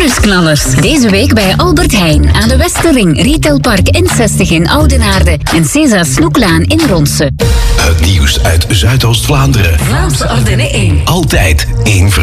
Nieuwsknallers. Deze week bij Albert Heijn aan de Westerring, Retailpark N60 in Oudenaarde en César Snoeklaan in Ronse. Het nieuws uit Zuidoost-Vlaanderen. Vlaamse Ardennen 1. Altijd één